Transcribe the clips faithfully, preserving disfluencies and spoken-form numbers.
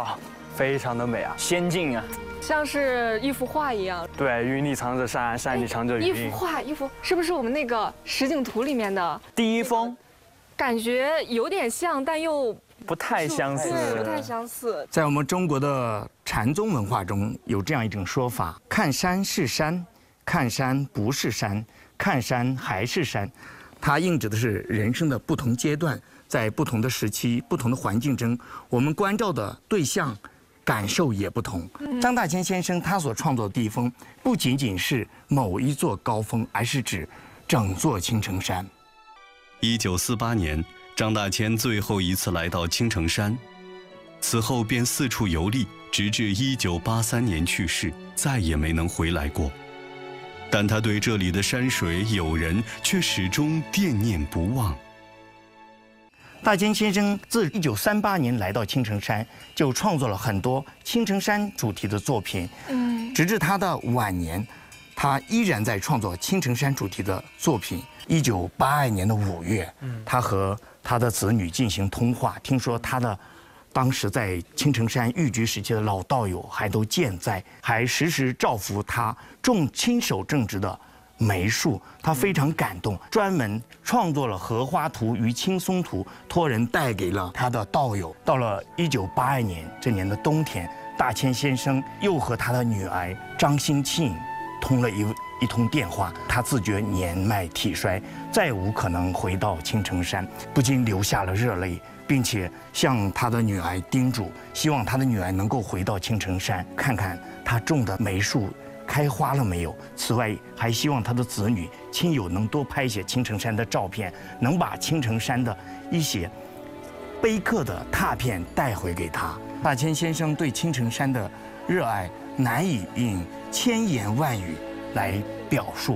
啊，非常的美啊，仙境啊， 像是一幅画一样。 对，云里藏着山，山里藏着云。 一幅画，一幅是不是我们那个实景图里面的第一峰？ 感觉有点像，但又不太相似。 对，不太相似。 在我们中国的禅宗文化中，有这样一种说法：看山是山，看山不是山，看山还是山。它映指的是人生的不同阶段，在不同的时期、不同的环境中，我们关照的对象、感受也不同。张大千先生他所创作的地峰，不仅仅是某一座高峰，而是指整座青城山。 一九四八年，张大千最后一次来到青城山，此后便四处游历，直至一九八三年去世，再也没能回来过。但他对这里的山水友人却始终惦念不忘。 大千先生自一九三八年来到青城山，就创作了很多青城山主题的作品。嗯，直至他的晚年，他依然在创作青城山主题的作品。一九八二年的五月，他和他的子女进行通话，听说他的当时在青城山寓居时期的老道友还都健在，还时时照拂他种亲手种植的梅树，他非常感动，专门创作了荷花图与青松图，托人带给了他的道友。到了一九八二年这年的冬天，大千先生又和他的女儿张兴庆通了一一通电话，他自觉年迈体衰，再无可能回到青城山，不禁流下了热泪，并且向他的女儿叮嘱，希望他的女儿能够回到青城山，看看他种的梅树开花了没有。此外，还希望他的子女亲友能多拍些青城山的照片，能把青城山的一些碑刻的拓片带回给他。大千先生对青城山的热爱难以用千言万语来表述。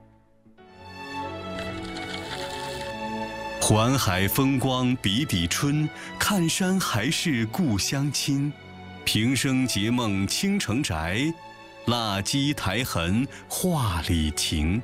环海风光比比春，看山还是故乡亲。平生结梦青城宅，蜡鸡苔痕画里情。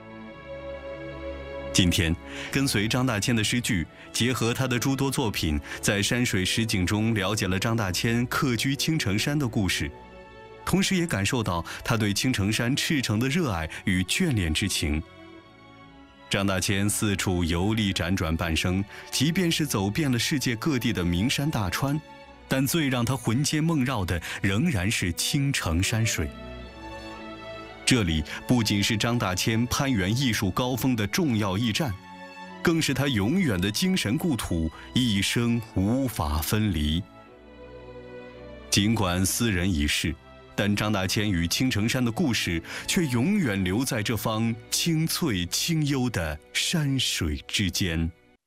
今天，跟随张大千的诗句，结合他的诸多作品，在山水实景中了解了张大千客居青城山的故事，同时也感受到他对青城山赤诚的热爱与眷恋之情。张大千四处游历辗转半生，即便是走遍了世界各地的名山大川，但最让他魂牵梦绕的仍然是青城山水。这里不仅是张大千攀援艺术高峰的重要驿站，更是他永远的精神故土，一生无法分离。尽管斯人已逝，但张大千与青城山的故事却永远留在这方清脆清幽的山水之间。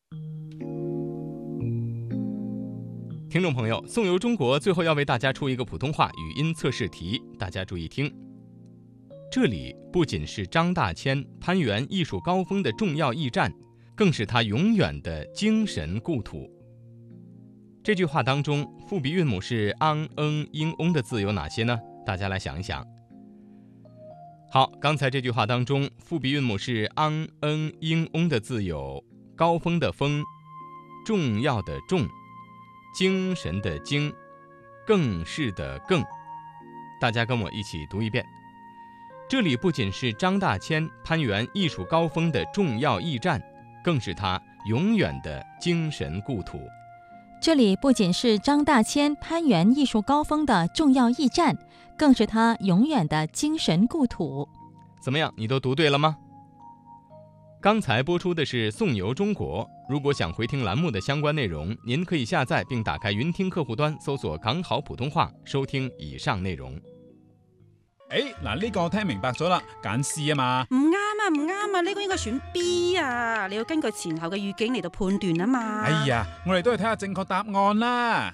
听众朋友，宋游中国最后要为大家出一个普通话语音测试题，大家注意听。这里不仅是张大千攀援艺术高峰的重要驿站，更是他永远的精神故土。这句话当中，复鼻韵母是昂、嗯、英、翁的字有哪些呢？大家来想一想。好，刚才这句话当中，复鼻韵母是昂、嗯、英、翁的字有高峰的峰、重要的重、精神的精、更是的更。大家跟我一起读一遍。这里不仅是张大千攀援艺术高峰的重要驿站，更是他永远的精神故土。 这里不仅是张大千攀援艺术高峰的重要驿站，更是他永远的精神故土。 怎么样，你都读对了吗？刚才播出的是宋游中国，如果想回听栏目的相关内容，您可以下载并打开云听客户端，搜索港好普通話，收聽以上內容。 誒，嗱呢個我聽明白咗啦，揀 C 啊嘛。 唔啱啊，唔啱啊，呢個應該選 B 啊，你要根據前後嘅語境嚟到判斷啊嘛。 哎呀，我哋都係睇下正確答案啦。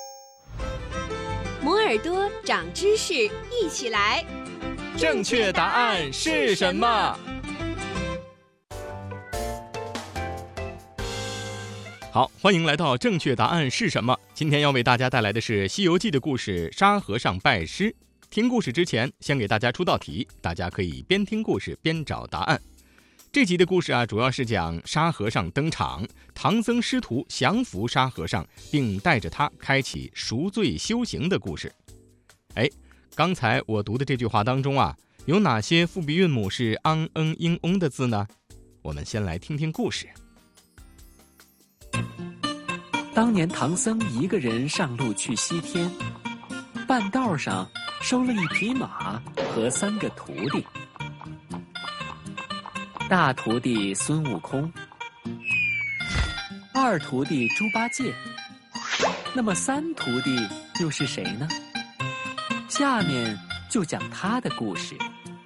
摩耳朵長知識，一起來。 正確答案是什麼？好，歡迎來到正確答案是什麼？今天要為大家帶來的是《西遊記》的故事沙和尚拜師。聽故事之前，先給大家出道題，大家可以邊聽故事邊找答案。 这集的故事啊，主要是讲沙和尚登场，唐僧师徒降服沙和尚，并带着他开启赎罪修行的故事。哎，刚才我读的这句话当中啊，有哪些复鼻韵母是昂嗯英翁的字呢？我们先来听听故事。 当年唐僧一个人上路去西天，半道上收了一匹马和三个徒弟。大徒弟孙悟空，二徒弟猪八戒，那么三徒弟又是谁呢？下面就讲他的故事。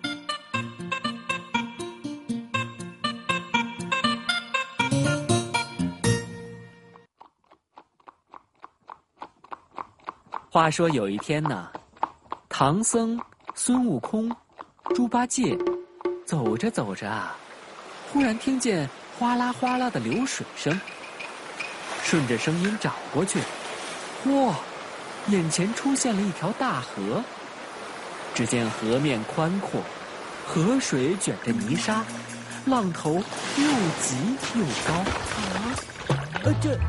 话说有一天呢，唐僧、孙悟空、猪八戒走着走着啊，忽然听见哗啦哗啦的流水声，顺着声音找过去，嚯，眼前出现了一条大河。只见河面宽阔，河水卷着泥沙，浪头又急又高。啊，呃，这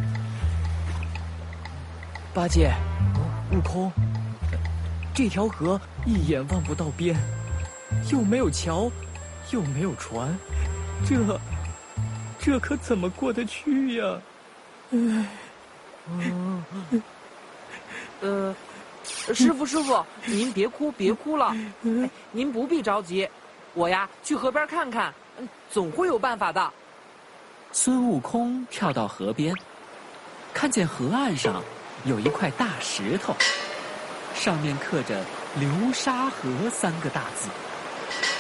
八戒、悟空，这条河一眼望不到边，又没有桥，又没有船，这这可怎么过得去呀？唉， 嗯，呃，师傅师傅，您别哭别哭了，哎，您不必着急，我呀去河边看看，总会有办法的。 孙悟空跳到河边，看见河岸上有一块大石头，上面刻着流沙河三个大字。